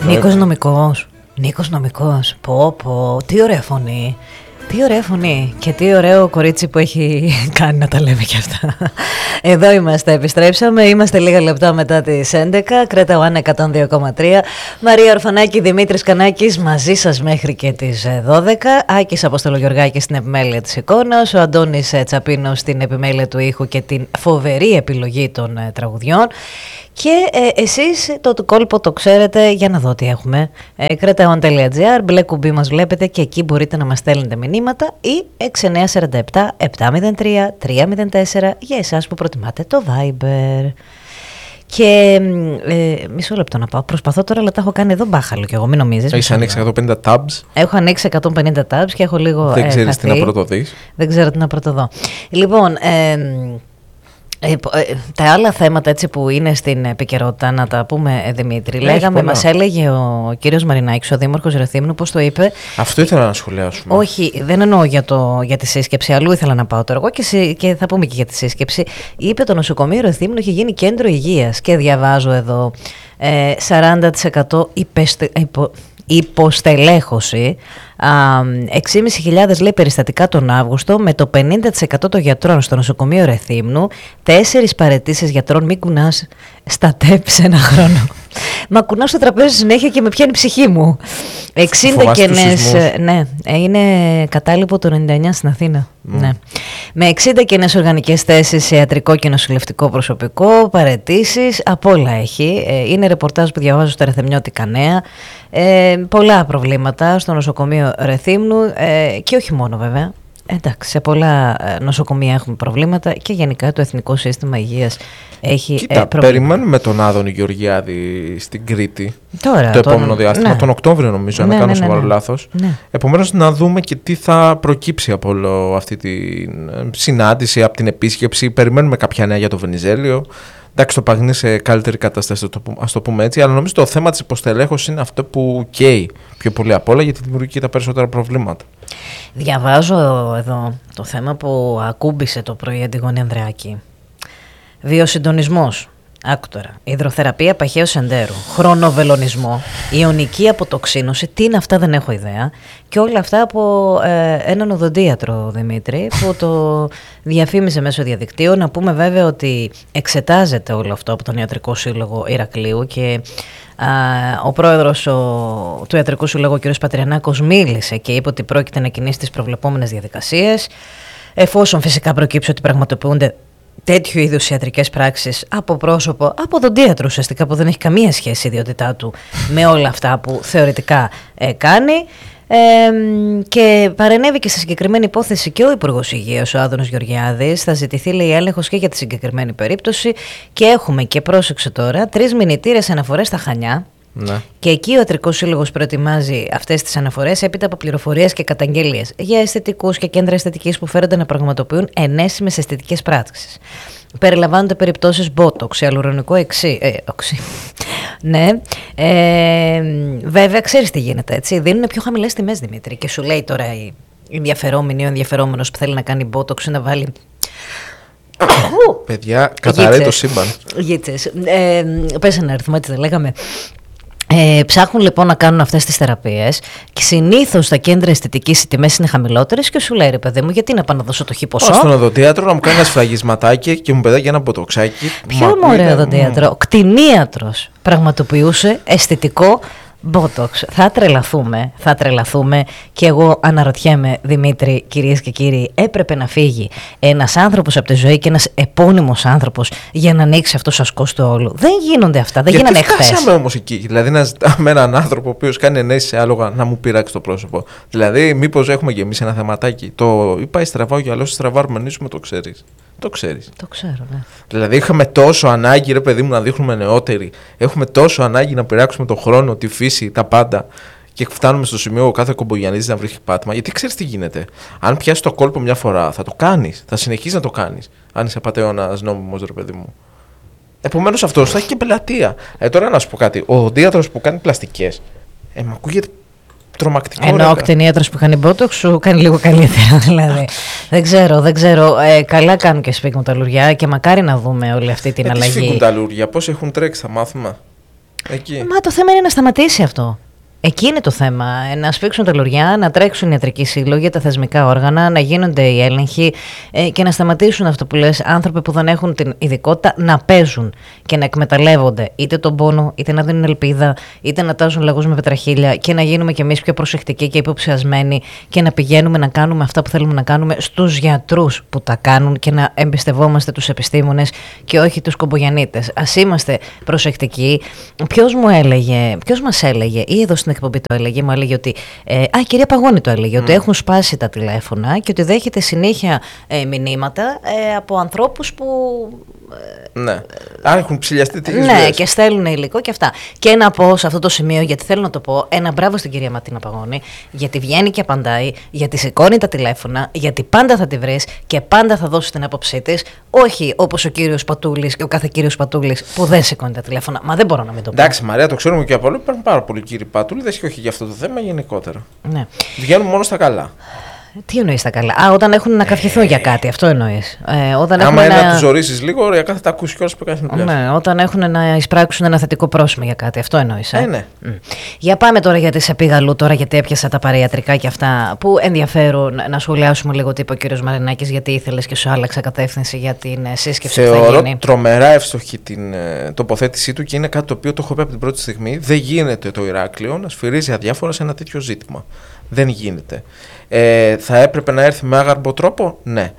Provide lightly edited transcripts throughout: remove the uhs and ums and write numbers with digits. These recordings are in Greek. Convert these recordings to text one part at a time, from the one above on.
Νίκος Νομικός. Νίκος Νομικός. Πω, τι ωραία φωνή. Τι ωραία φωνή και τι ωραίο κορίτσι που έχει κάνει να τα λέμε κι αυτά. Εδώ είμαστε, επιστρέψαμε. Είμαστε λίγα λεπτά μετά τις 11. Κρέτα Οάννα 102,3. Μαρία Ορφανάκη, Δημήτρης Κανάκης μαζί σας μέχρι και τις 12. Άκης Αποστολογιοργάκης στην επιμέλεια της εικόνας. Ο Αντώνης Τσαπίνος στην επιμέλεια του ήχου και την φοβερή επιλογή των τραγουδιών. Και εσείς το κόλπο το ξέρετε, για να δω τι έχουμε. Κρέτα.gr, μπλε κουμπί μας βλέπετε και εκεί μπορείτε να μας στέλνετε μηνύματα ή 6947 703 304 για εσάς που προτιμάτε το Viber. Και μισό λεπτό να πάω. Προσπαθώ τώρα, αλλά τα έχω κάνει εδώ μπάχαλο κι εγώ, μην νομίζεις. Έχεις ανοίξει 150 tabs. Έχω ανοίξει 150 tabs και έχω λίγο. Δεν ξέρεις τι να πρωτοδείς. Δεν ξέρω τι να πρωτοδώ. Λοιπόν. Τα άλλα θέματα έτσι που είναι στην επικαιρότητα, να τα πούμε, Δημήτρη. Λέγαμε, μας έλεγε ο κύριος Μαρινάκης, ο δήμαρχος Ρεθύμνου, πώς το είπε. Αυτό ήθελα να σχολιάσουμε. Όχι, δεν εννοώ για τη σύσκεψη, αλλού ήθελα να πάω τώρα εγώ και θα πούμε και για τη σύσκεψη. Είπε το νοσοκομείο Ρεθύμνου έχει γίνει κέντρο υγείας και διαβάζω εδώ 40% υποστελέχωση, 6.500 λέει περιστατικά τον Αύγουστο, με το 50% των γιατρών στο νοσοκομείο Ρεθύμνου, 4 παραιτήσεις γιατρών, μην κουνάς στα τέπ σε ένα χρόνο. Μα κουνάω στο τραπέζι συνέχεια και με πιάνει η ψυχή μου. 60 κενές, ναι, είναι κατάλοιπο το 99 στην Αθήνα. Ναι. Με 60 κενές οργανικές θέσεις σε ιατρικό και νοσηλευτικό προσωπικό, παραιτήσεις, απ' όλα έχει. Είναι ρεπορτάζ που διαβάζω στα Ρεθεμνιώτικα Νέα. Πολλά προβλήματα στο νοσοκομείο Ρεθύμνου και όχι μόνο βέβαια. Εντάξει, σε πολλά νοσοκομεία έχουμε προβλήματα και γενικά το Εθνικό Σύστημα Υγείας έχει προβλήματα. Περιμένουμε τον Άδωνη Γεωργιάδη στην Κρήτη τώρα, το επόμενο διάστημα, τον Οκτώβριο νομίζω, αν δεν κάνω σοβαρό λάθος. Ναι. Επομένως να δούμε και τι θα προκύψει από όλη αυτή τη συνάντηση, από την επίσκεψη. Περιμένουμε κάποια νέα για το Βενιζέλιο. Εντάξει, το Παγνί σε καλύτερη κατάσταση, ας το πούμε έτσι, αλλά νομίζω το θέμα της υποστελέχωσης είναι αυτό που καίει πιο πολύ απ' όλα, γιατί δημιουργεί και τα περισσότερα προβλήματα. Διαβάζω εδώ το θέμα που ακούμπησε το πρωί η Αντιγόνη Ανδρεάκη. Βιοσυντονισμός. Άκου τώρα. Υδροθεραπεία παχαίου εντέρου. Χρονοβελονισμό. Ιωνική αποτοξίνωση. Τι είναι αυτά, δεν έχω ιδέα. Και όλα αυτά από έναν οδοντίατρο, Δημήτρη, που το διαφήμισε μέσω διαδικτύου. Να πούμε βέβαια ότι εξετάζεται όλο αυτό από τον Ιατρικό Σύλλογο Ηρακλείου και ο πρόεδρος του Ιατρικού Συλλόγου, ο κ. Πατριανάκος, μίλησε και είπε ότι πρόκειται να κινήσει τις προβλεπόμενες διαδικασίες, εφόσον φυσικά προκύψει ότι πραγματοποιούνται τέτοιου είδους ιατρικές πράξεις από πρόσωπο, από οδοντίατρο ουσιαστικά, που δεν έχει καμία σχέση η ιδιότητά του με όλα αυτά που θεωρητικά κάνει. Και παρενέβη και στη συγκεκριμένη υπόθεση και ο Υπουργός Υγείας, ο Άδωνος Γεωργιάδης. Θα ζητηθεί, λέει, έλεγχος και για τη συγκεκριμένη περίπτωση. Και έχουμε, και πρόσεξε τώρα, 3 μηνυτήρες αναφορές στα Χανιά. Ναι. Και εκεί ο Ιατρικός Σύλλογος προετοιμάζει αυτές τις αναφορές έπειτα από πληροφορίες και καταγγελίες για αισθητικούς και κέντρα αισθητικής που φέρονται να πραγματοποιούν ενέσιμες αισθητικές πράξεις. Περιλαμβάνονται περιπτώσεις botox, ιαλουρονικό οξύ. Ναι. Βέβαια, ξέρεις τι γίνεται, έτσι. Δίνουν πιο χαμηλές τιμές, Δημήτρη. Και σου λέει τώρα η ενδιαφερόμενη, ο ενδιαφερόμενος που θέλει να κάνει botox να βάλει. Παιδιά, καταραίει το σύμπαν. Γίτσες. Πες ένα αριθμό, έτσι δεν λέγαμε. Ψάχνουν λοιπόν να κάνουν αυτές τις θεραπείες και συνήθως στα κέντρα αισθητικής οι τιμές είναι χαμηλότερες και σου λέει, ρε παιδί μου, γιατί να πάω να δώσω το χι ποσό. Στον οδοντίατρο να μου κάνει ένα σφραγισματάκι και μου πετάει ένα ποτοξάκι. Ποιο ωραίο οδοντίατρο. Κτηνίατρος πραγματοποιούσε αισθητικό botox. Θα τρελαθούμε και εγώ αναρωτιέμαι, Δημήτρη, κυρίες και κύριοι, έπρεπε να φύγει ένας άνθρωπος από τη ζωή και ένας επώνυμος άνθρωπος για να ανοίξει αυτό το ασκός του όλου. Δεν γίνονται αυτά, δεν γίνανε χθες. Γιατί φτάσαμε όμως εκεί, δηλαδή να ζητάμε έναν άνθρωπο ο οποίος κάνει ενέσεις σε άλογα να μου πειράξει το πρόσωπο. Δηλαδή μήπως έχουμε και εμείς ένα θεματάκι. Το είπα στραβά ο γυαλός, στραβά αρμενίζουμε, το ξέρεις. Το ξέρεις. Το ξέρω, ναι. Δηλαδή είχαμε τόσο ανάγκη, ρε παιδί μου, να δείχνουμε νεότεροι. Έχουμε τόσο ανάγκη να πειράξουμε τον χρόνο, τη φύση, τα πάντα. Και φτάνουμε στο σημείο ο κάθε κομπογιανής να βρίσκει πάτημα. Γιατί ξέρεις τι γίνεται. Αν πιάσει το κόλπο μια φορά, θα το κάνεις. Θα συνεχίσεις να το κάνεις. Αν είσαι πατεώνας νόμιμος, ρε παιδί μου. Επομένως αυτός θα έχει και πελατεία. Τώρα να σου πω κάτι. Ο οδοντίατρος που κάνει πλαστικές. Μου ακούγεται τρομακτικό. Ενώ ο κτηνίατρος που κάνει botox σου κάνει λίγο καλύτερα, δηλαδή. Δεν ξέρω. Καλά κάνουν και σφίγγουν τα λουριά και μακάρι να δούμε όλη αυτή την αλλαγή. Τι σφίγγουν τα λουριά, πώς έχουν τρέξει, θα μάθουμε. Εκεί. Μα το θέμα είναι να σταματήσει αυτό. Εκεί είναι το θέμα. Να σφίξουν τα λουριά, να τρέξουν οι ιατρικοί σύλλογοι, τα θεσμικά όργανα, να γίνονται οι έλεγχοι και να σταματήσουν αυτό που λες, άνθρωποι που δεν έχουν την ειδικότητα να παίζουν και να εκμεταλλεύονται είτε τον πόνο, είτε να δίνουν ελπίδα, είτε να τάζουν λαγούς με πετραχίλια και να γίνουμε κι εμείς πιο προσεκτικοί και υποψιασμένοι και να πηγαίνουμε να κάνουμε αυτά που θέλουμε να κάνουμε στους γιατρούς που τα κάνουν και να εμπιστευόμαστε τους επιστήμονες και όχι τους κομπογιανίτες. Ας είμαστε προσεκτικοί. Ποιος μας έλεγε, ή εδώ στην εκπομπή το έλεγε, μου έλεγε ότι. Η κυρία Παγώνη το έλεγε, ότι έχουν σπάσει τα τηλέφωνα και ότι δέχεται συνέχεια μηνύματα από ανθρώπους που. Ναι. Έχουν ψηλιαστεί τις Ναι, δουλειές. και στέλνουν υλικό και αυτά. Και να πω σε αυτό το σημείο, γιατί θέλω να το πω, ένα μπράβο στην κυρία Ματίνα Παγώνη, γιατί βγαίνει και απαντάει, γιατί σηκώνει τα τηλέφωνα, γιατί πάντα θα τη βρεις και πάντα θα δώσει την άποψή της. Όχι όπως ο κύριος Πατούλης και ο κάθε κύριος Πατούλης που δεν σηκώνει τα τηλέφωνα. Μα δεν μπορώ να μην το πω. Εντάξει, Μαρία, το ξέρουμε και από όλο. Υπάρχουν πάρα πολλοί κύριοι Πατούληδες και όχι για αυτό το θέμα γενικότερα. Ναι. Βγαίνουν μόνο στα καλά. Τι εννοείς τα καλά? Όταν έχουν να καυχηθούν για κάτι, αυτό εννοείς. Άμα είναι να τους ζορίσεις λίγο, ωραία, κάθε τα ακούσει κιόλας που κάνει δουλειά. Ναι, όταν έχουν να εισπράξουν ένα θετικό πρόσημο για κάτι, αυτό εννοείς. Ναι. Για πάμε τώρα για τις επίγαλου, τώρα γιατί έπιασα τα παριατρικά και αυτά που ενδιαφέρουν να σχολιάσουμε λίγο τι είπε ο κύριος Μαρινάκης, γιατί ήθελες και σου άλλαξα κατεύθυνση για την σύσκεψη που θα Θεωρώ γίνει. τρομερά εύστοχη την τοποθέτησή του και είναι κάτι το οποίο το έχω πει από την πρώτη στιγμή. Δεν γίνεται το Ηράκλειο να σφυρίζει αδιάφορα σε ένα τέτοιο ζήτημα. Δεν γίνεται. Θα έπρεπε να έρθει με άγαρμπο τρόπο, ναι.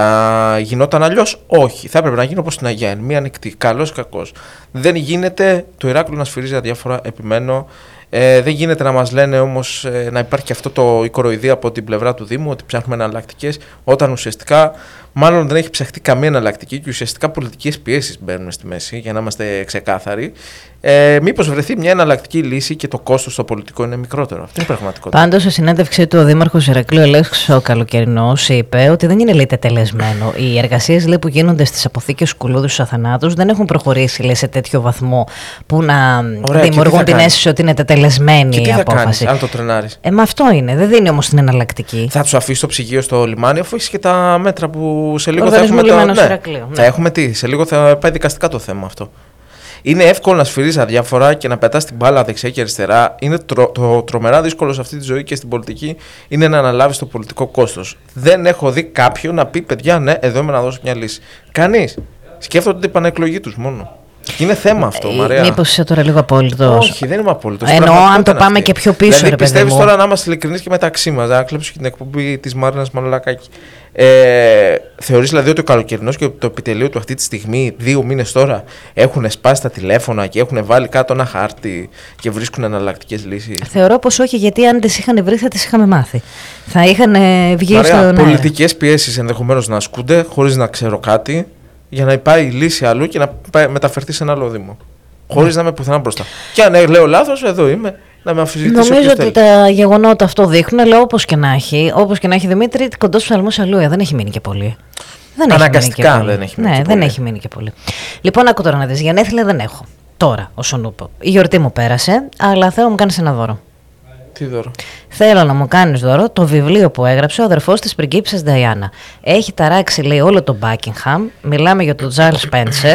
Θα γινόταν αλλιώς, όχι. Θα έπρεπε να γίνει όπως στην Αγία, μία ανοιχτή, καλός ή κακός. Δεν γίνεται το Ηράκλειο να σφυρίζει αδιάφορα, επιμένω. Δεν γίνεται να μας λένε όμως να υπάρχει και αυτό η κοροϊδία από την πλευρά του Δήμου ότι ψάχνουμε εναλλακτικές, όταν ουσιαστικά μάλλον δεν έχει ψαχτεί καμία εναλλακτική και ουσιαστικά πολιτικές πιέσεις μπαίνουν στη μέση, για να είμαστε ξεκάθαροι. Μήπως βρεθεί μια εναλλακτική λύση και το κόστος στο πολιτικό είναι μικρότερο. Αυτό είναι πραγματικότητα. Πάντως, σε συνέντευξή του, ο Δήμαρχος Ηρακλείου Αλέξης ο Καλοκαιρινός είπε ότι δεν είναι, λέει, τετελεσμένο. Οι εργασίες, λέει, που γίνονται στις αποθήκες Κουλούδου στους Αθανάτους δεν έχουν προχωρήσει, λέει, σε τέτοιο βαθμό που να δημιουργούν την αίσθηση ότι είναι τετελεσμένη η απόφαση. Κάνεις, αν το τρενάρεις. Μα αυτό είναι. Δεν δίνει όμως την εναλλακτική. Θα τους αφήσει το ψυγείο στο λιμάνι, αφού έχει και τα μέτρα που σε λίγο Οργανισμό θα έχουμε. Λιμένος Ηρακλείου. Θα έχουμε τι, σε λίγο θα πάει δικαστικά το θέμα αυτό. Είναι εύκολο να σφυρίζει αδιάφορα και να πετάς την μπάλα δεξιά και αριστερά. Είναι το τρομερά δύσκολο σε αυτή τη ζωή και στην πολιτική είναι να αναλάβεις το πολιτικό κόστος. Δεν έχω δει κάποιον να πει: παιδιά, ναι, εδώ είμαι να δώσω μια λύση. Κανείς. Σκέφτονται την επανεκλογή τους μόνο. Και είναι θέμα αυτό, Μαρία. Μήπως είσαι τώρα λίγο απόλυτος? Όχι, δεν είμαι απόλυτος. Εννοώ αν το πάμε και πιο πίσω, δηλαδή, ρε παιδί πιστεύεις μου. τώρα να είμαστε ειλικρινείς και μεταξύ μας, να κλέψω και την εκπομπή της Μάρινας Μανολακάκη. Θεωρείς δηλαδή ότι ο Καλοκαιρινός και το επιτελείο του αυτή τη στιγμή, 2 μήνες τώρα, έχουν σπάσει τα τηλέφωνα και έχουν βάλει κάτω ένα χάρτη και βρίσκουν εναλλακτικές λύσεις? Θεωρώ πως όχι, γιατί αν τις είχαν βρει θα τις είχαμε μάθει. Θα είχαν βγει Μαρία, στον αέρα. πολιτικές πιέσεις ενδεχομένως να ασκούνται χωρίς να ξέρω κάτι, για να υπάρχει λύση αλλού και να μεταφερθεί σε ένα άλλο Δήμο. Χωρίς να είμαι πουθενά μπροστά. Και αν λέω λάθος, εδώ είμαι. Να με αμφισβητήσει. Νομίζω ότι τα γεγονότα αυτό δείχνουν, αλλά όπως και να έχει, Δημήτρη, κοντός ψαλμός αλλού, δεν έχει μείνει και πολύ. Αναγκαστικά δεν έχει μείνει. Ναι, δεν έχει μείνει και πολύ. Λοιπόν, άκου τώρα να δεις. Γενέθλια δεν έχω. Τώρα, όσον ούπο. Η γιορτή μου πέρασε, αλλά θέλω να μου κάνεις ένα δώρο. Τι δώρο? Θέλω να μου κάνεις δώρο το βιβλίο που έγραψε ο αδερφός της πριγκίπισσας Νταϊάννα. Έχει ταράξει, λέει, όλο το Buckingham. Μιλάμε για τον Charles Spencer.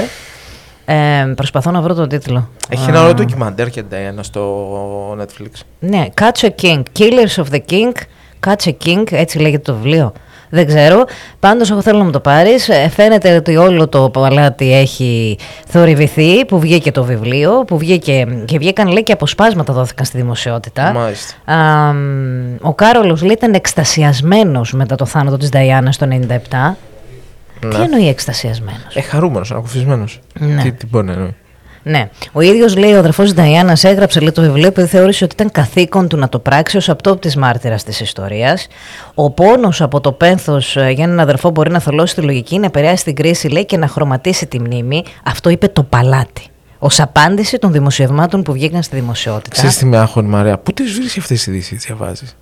Προσπαθώ να βρω τον τίτλο. Έχει ένα ωραίο ντοκιμαντέρ και Νταϊάννα στο Netflix. Ναι, Catch a King. Killers of the King. Catch a King, έτσι λέγεται το βιβλίο. Δεν ξέρω. Πάντως, εγώ θέλω να μου το πάρεις. Φαίνεται ότι όλο το παλάτι έχει θορυβηθεί, που βγήκε το βιβλίο, που βγήκε και βγήκαν, λέει, και αποσπάσματα δόθηκαν στη δημοσιότητα. Μάλιστα. Ο Κάρολος, λέει, ήταν εκστασιασμένος μετά το θάνατο της Νταϊάννα το 1997. Ναι. Τι εννοεί εκστασιασμένος? Χαρούμενος, ανακουφισμένος. Ναι. Τι μπορεί να εννοεί? Ναι. Ο ίδιος, λέει, ο αδερφός της Νταϊάννας έγραψε, λέει, το βιβλίο επειδή θεώρησε ότι ήταν καθήκον του να το πράξει ως απτόπτης μάρτυρας της ιστορίας. Ο πόνος από το πένθος για έναν αδερφό μπορεί να θολώσει τη λογική, να επηρεάσει την κρίση, λέει, και να χρωματίσει τη μνήμη. Αυτό είπε το παλάτι. Ως απάντηση των δημοσιευμάτων που βγήκαν στη δημοσιότητα. Ξέρεις τι με άγχωνε, Μαρία? Πού τις βρίσκεις αυτές τις ειδήσεις, τις διαβάζεις?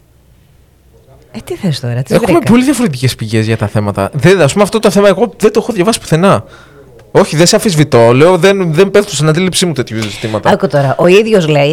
Τι θες τώρα, τι Έχουμε πολύ διαφορετικές πηγές για τα θέματα. Ας πούμε, αυτό το θέμα εγώ δεν το έχω διαβάσει πουθενά. Όχι, δεν σε αμφισβητώ. Λέω, δεν πέφτω στην αντίληψή μου τέτοιου ζητήματα. Άκου τώρα. Ο ίδιος, λέει,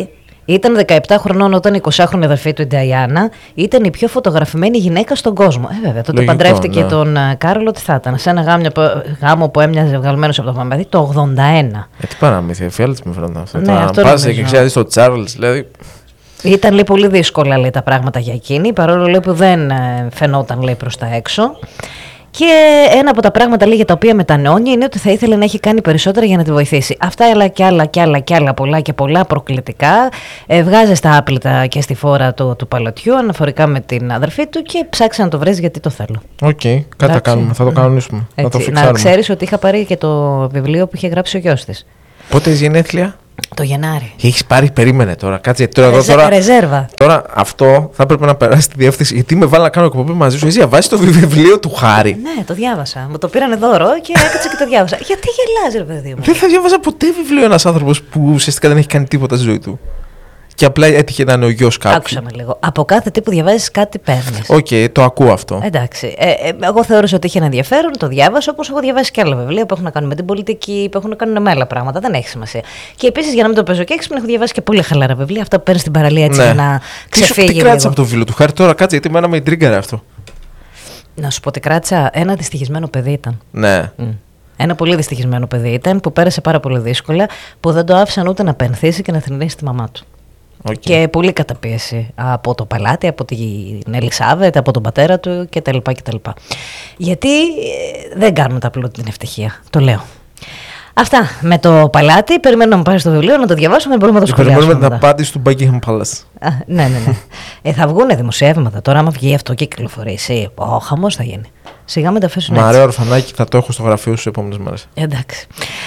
Ήταν 17 χρονών όταν η 20χρονη αδερφή του, η Νταϊάννα, ήταν η πιο φωτογραφημένη γυναίκα στον κόσμο. Βέβαια, τότε Λογικό, παντρεύτηκε ναι. τον Κάρολο, τι θα ήταν, σε ένα γάμο που έμοιαζε βγαλμένο από το Μαμαδί το 81. Τι παραμύθια, εφιάλτη με φαίνεται αυτό. Ναι, αυτό Πας νομίζω. και ξέρεις τον Τσάρλς, δηλαδή. Ήταν, λέει, πολύ δύσκολα, λέει, τα πράγματα για εκείνη, παρόλο, λέει, που δεν φαινόταν, λέει, προς τα έξω. Και ένα από τα πράγματα, λέει, για τα οποία μετανιώνει είναι ότι θα ήθελε να έχει κάνει περισσότερα για να τη βοηθήσει. Αυτά, αλλά κι άλλα πολλά και πολλά προκλητικά. Βγάζει στα άπλυτα και στη φόρα του παλατιού αναφορικά με την αδερφή του και ψάξει να το βρει γιατί το θέλω. Οκ, κάτι κάνουμε, θα το κανονίσουμε. Θα το Έτσι, φιξάρουμε. να ξέρεις ότι είχα πάρει και το βιβλίο που είχε γράψει ο γιος της. Πότε έχει γενέθλια? Το Γενάρη. Έχει πάρει, περίμενε τώρα. Κάτσε τώρα. Ρεζέρβα. Τώρα αυτό θα έπρεπε να περάσει τη διεύθυνση. Γιατί με βάλει να κάνω εκπομπή μαζί σου. Εσύ διαβάσει το βιβλίο του Χάρη. Ναι, το διάβασα. Μου το πήρανε δώρο και έκατσα και το διάβασα. Γιατί γελάζει, ρε παιδί μου? Δεν θα διάβαζα ποτέ βιβλίο ένα άνθρωπο που ουσιαστικά δεν έχει κάνει τίποτα στη ζωή του. Και απλά έτυχε να είναι ο γιος κάποιου. Άκουσα με λίγο. Από κάθε τι που διαβάζεις κάτι παίρνεις. Οκ, το ακούω αυτό. Εντάξει. Εγώ θεώρησα ότι είχε ένα ενδιαφέρον, το διάβασα, όπως έχω διαβάσει και άλλα βιβλία που έχουν να κάνουν με την πολιτική, που έχουν να κάνουν με άλλα πράγματα. Δεν έχει σημασία. Και επίσης, για να μην το παίζω και έξυπνα, έχω διαβάσει και πολύ χαλαρά βιβλία. Αυτά που παίρνει στην παραλία έτσι για να ξεφύγει. Τι κράτησα από το βιβλίο του Χάρη τώρα, κάτσε, γιατί εμένα με τρίγκαρε αυτό. Να σου πω τι κράτησα. Ένα δυστυχισμένο παιδί ήταν. Ναι. Ένα πολύ δυστυχισμένο παιδί ήταν που πέρασε πάρα πολύ δύσκολα, που δεν το άφησαν ούτε να πενθήσει και να θρηνήσει τη μαμά του. Okay. Και πολύ καταπίεση από το παλάτι, από την Ελισάβετ, από τον πατέρα του κτλ. Γιατί δεν κάνουμε τα πλούτη την ευτυχία. Το λέω. Αυτά με το παλάτι. Περιμένω να μου πάρει το βιβλίο, να το διαβάσουμε, μπορούμε να το σχολιάσουμε. Περιμένουμε την απάντηση του Buckingham Palace. Ναι. Θα βγουν δημοσιεύματα τώρα. Άμα βγει αυτό και κυκλοφορήσει, ο χαμός θα γίνει. Σιγά με τα αφήσουν έτσι. Μαρέα ορφανάκι, θα το έχω στο γραφείο στους επόμενες μέρες. Εντάξει.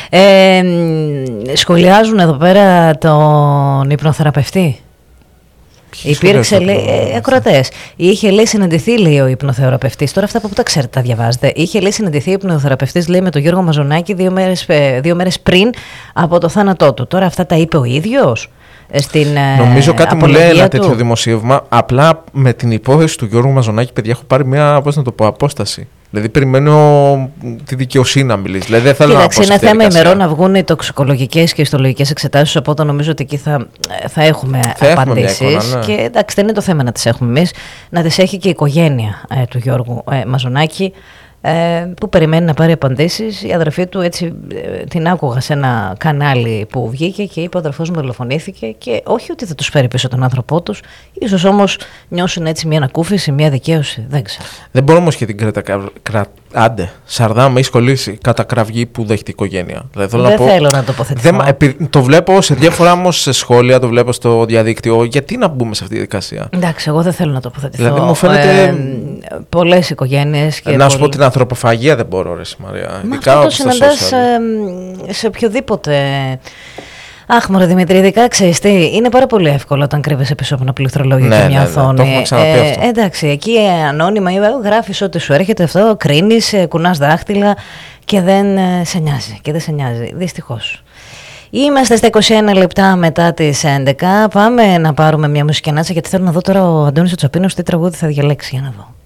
Σχολιάζουν εδώ πέρα τον υπνοθεραπευτή. Υπήρξε, λέει, ακροατές. Είχε, λέει, συναντηθεί, λέει, ο υπνοθεραπευτής. Τώρα αυτά που τα ξέρετε, τα διαβάζετε. Είχε, λέει, συναντηθεί ο υπνοθεραπευτής, λέει, με τον Γιώργο Μαζονάκη 2 μέρες πριν από το θάνατό του. Τώρα αυτά τα είπε ο ίδιος. Νομίζω κάτι μου λέει ένα τέτοιο του. δημοσίευμα. Απλά με την υπόθεση του Γιώργου Μαζονάκη, παιδιά, έχω πάρει μια, πώς να το πω, απόσταση. Δηλαδή, περιμένω τη δικαιοσύνη να μιλήσει. Δηλαδή, δεν θέλω να πω. Είναι θέμα ημερών να βγουν οι τοξικολογικές και ιστολογικές εξετάσεις. Οπότε νομίζω ότι εκεί θα έχουμε απαντήσεις. Ναι. Και εντάξει, δεν είναι το θέμα να τις έχουμε εμείς. Να τις έχει και η οικογένεια του Γιώργου Μαζονάκη, που περιμένει να πάρει απαντήσεις. Η αδερφή του, έτσι, την άκουγα σε ένα κανάλι που βγήκε και είπε: ο αδερφός μου δολοφονήθηκε. Και όχι ότι θα τους φέρει πίσω τον άνθρωπό τους, ίσως όμως νιώσουν έτσι μια ανακούφιση, μια δικαίωση. Δεν ξέρω. Δεν μπορώ όμως και την Άντε, Σαρδάμ, με έχει κολλήσει κατά κραυγή που δέχεται η οικογένεια. Δηλαδή, Δεν θέλω να τοποθετηθώ. Το βλέπω σε διάφορα όμως σε σχόλια, το βλέπω στο διαδίκτυο. Γιατί να μπούμε σε αυτή τη διαδικασία? Εντάξει, εγώ δεν θέλω να τοποθετηθώ. Δηλαδή, μου φαίνεται. Πολλές οικογένειες. Να σου πω την ανθρωποφαγία δεν μπορώ, ρε Μαρία. Αυτό το συναντάς σε οποιοδήποτε. Αχ, μωρέ Δημήτρη, ειδικά ξέρεις τι, είναι πάρα πολύ εύκολο όταν κρύβεσαι πίσω από ένα πληκτρολόγιο και μια οθόνη. Το έχουμε ξαναπεί αυτό. Εντάξει, εκεί ανώνυμα γράφεις ό,τι σου έρχεται αυτό, κρίνεις, κουνάς δάχτυλα και δεν σε νοιάζει. Και δεν σε νοιάζει, δυστυχώς. Είμαστε στα 21 λεπτά μετά τις 11. Πάμε να πάρουμε μια μουσική ανάσα γιατί θέλω να δω τώρα ο Αντώνης ο Τσαπίνος τι τραγούδι θα διαλέξει. Για να δω.